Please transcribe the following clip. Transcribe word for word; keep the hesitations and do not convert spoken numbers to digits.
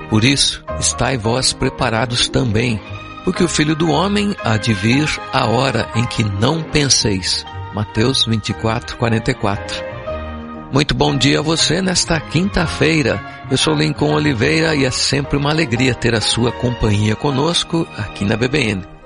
Por isso, estai vós preparados também, porque o Filho do Homem há de vir a hora em que não penseis. Mateus vinte e quatro, quarenta e quatro. Muito bom dia a você nesta quinta-feira. Eu sou Lincoln Oliveira e é sempre uma alegria ter a sua companhia conosco aqui na B B N.